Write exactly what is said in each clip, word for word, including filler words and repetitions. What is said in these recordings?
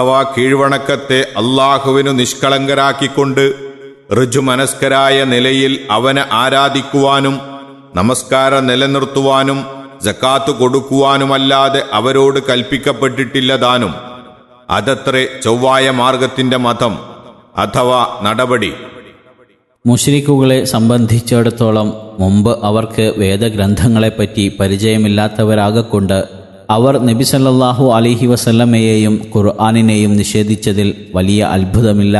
അഥവാ കീഴ്വണക്കത്തെ അള്ളാഹുവിനു നിഷ്കളങ്കരാക്കിക്കൊണ്ട് ഋജുമനസ്കരായ നിലയിൽ അവനെ ആരാധിക്കുവാനും നമസ്കാരം നിലനിർത്തുവാനും സക്കാത്ത് കൊടുക്കുവാനുമല്ലാതെ അവരോട് കൽപ്പിക്കപ്പെട്ടിട്ടില്ലതാനും. അതത്രേ ചൊവ്വായ മാർഗത്തിന്റെ മതം അഥവാ നടപടി. മുശ്രിക്കുകളെ സംബന്ധിച്ചിടത്തോളം മുമ്പ് അവർക്ക് വേദഗ്രന്ഥങ്ങളെപ്പറ്റി പരിചയമില്ലാത്തവരാകൊണ്ട് അവർ നബി സല്ലല്ലാഹു അലൈഹി വസല്ലമയെയും ഖുർആനിനെയും നിഷേധിച്ചതിൽ വലിയ അത്ഭുതമില്ല.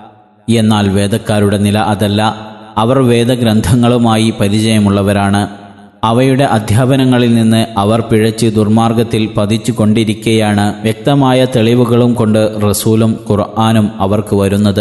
എന്നാൽ വേദക്കാരുടെ നില അതല്ല. അവർ വേദഗ്രന്ഥങ്ങളുമായി പരിചയമുള്ളവരാണ്. അവയുടെ അധ്യാപനങ്ങളിൽ നിന്ന് അവർ പിഴച്ച് ദുർമാർഗത്തിൽ പതിച്ചു കൊണ്ടിരിക്കെയാണ് വ്യക്തമായ തെളിവുകളും കൊണ്ട് റസൂലും ഖുർആനും അവർക്ക് വരുന്നത്.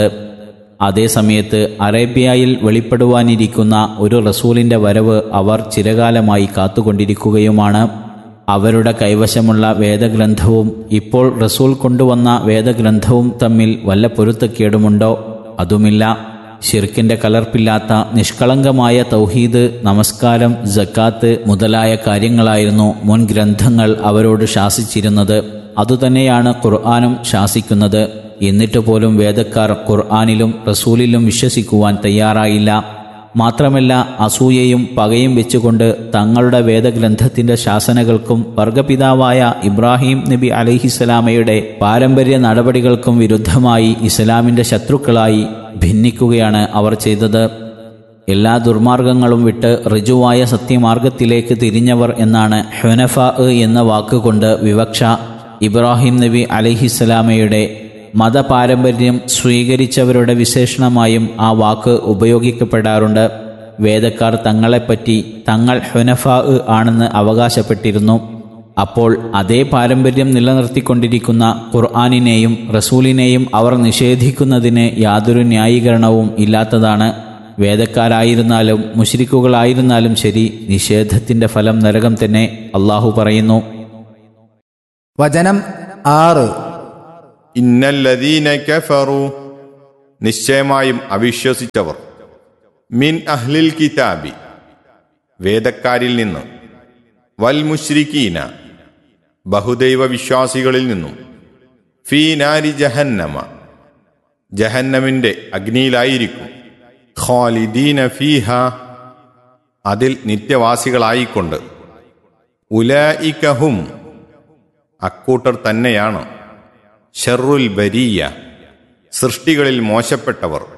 അതേസമയത്ത് അറേബ്യയിൽ വെളിപ്പെടുവാനിരിക്കുന്ന ഒരു റസൂലിൻ്റെ വരവ് അവർ ചിരകാലമായി കാത്തുകൊണ്ടിരിക്കുകയുമാണ്. അവരുടെ കൈവശമുള്ള വേദഗ്രന്ഥവും ഇപ്പോൾ റസൂൽ കൊണ്ടുവന്ന വേദഗ്രന്ഥവും തമ്മിൽ വല്ല പൊരുത്തക്കേടുമുണ്ടോ? അതുമില്ല. ശിർക്കിൻ്റെ കലർപ്പില്ലാത്ത നിഷ്കളങ്കമായ തൗഹീദ്, നമസ്കാരം, സക്കാത്ത് മുതലായ കാര്യങ്ങളായിരുന്നു മുൻ ഗ്രന്ഥങ്ങൾ അവരോട് ശാസിച്ചിരുന്നത്. അതുതന്നെയാണ് ഖുർആനും ശാസിക്കുന്നത്. എന്നിട്ട് പോലും വേദക്കാർ ഖുർആനിലും റസൂലിലും വിശ്വസിക്കുവാൻ തയ്യാറായില്ല. മാത്രമല്ല, അസൂയയും പകയും വെച്ചുകൊണ്ട് തങ്ങളുടെ വേദഗ്രന്ഥത്തിൻ്റെ ശാസനകൾക്കും വർഗപിതാവായ ഇബ്രാഹിം നബി അലൈഹിസ്സലാമയുടെ പാരമ്പര്യ നടപടികൾക്കും വിരുദ്ധമായി ഇസ്ലാമിൻ്റെ ശത്രുക്കളായി ഭിന്നിക്കുകയാണ് അവർ ചെയ്തത്. എല്ലാ ദുർമാർഗങ്ങളും വിട്ട് ഋജുവായ സത്യമാർഗത്തിലേക്ക് തിരിഞ്ഞവർ എന്നാണ് ഹുനഫാ എന്ന വാക്കുകൊണ്ട് വിവക്ഷ. ഇബ്രാഹിം നബി അലൈഹിസ്സലാമയുടെ മതപാരമ്പര്യം സ്വീകരിച്ചവരുടെ വിശേഷണമായും ആ വാക്ക് ഉപയോഗിക്കപ്പെടാറുണ്ട്. വേദക്കാർ തങ്ങളെപ്പറ്റി തങ്ങൾ ഹുനഫാ ആണെന്ന് അവകാശപ്പെട്ടിരുന്നു. അപ്പോൾ അതേ പാരമ്പര്യം നിലനിർത്തിക്കൊണ്ടിരിക്കുന്ന ഖുർആനിനെയും റസൂലിനെയും അവർ നിഷേധിക്കുന്നതിന് യാതൊരു ന്യായീകരണവും ഇല്ലാത്തതാണ്. വേദക്കാരായിരുന്നാലും മുശ്രിക്കുകളായിരുന്നാലും ശരി, നിഷേധത്തിൻ്റെ ഫലം നരകം തന്നെ. അള്ളാഹു പറയുന്നു. വചനം ആറ്. ഇന്നല്ലദീന കഫറു, നിശ്ചയമായും അവിശ്വസിച്ചവർ, മിൻ അഹ്ലിൽ കിതാബി, വേദക്കാരിൽ നിന്ന്, വൽ മുശ്രിക്കീന, ബഹുദൈവ വിശ്വാസികളിൽ നിന്നും, ഫീ നാരി ജഹന്നമ, ജഹന്നമിൻ്റെ അഗ്നിയിലായിരിക്കും, ഖാലിദീന ഫീഹ, അതിൽ നിത്യവാസികളായിക്കൊണ്ട്, ഉലൈക ഹും, അക്കൂട്ടർ തന്നെയാണ്, ഷർറുൽ ബരിയ, സൃഷ്ടികളിൽ മോശപ്പെട്ടവർ,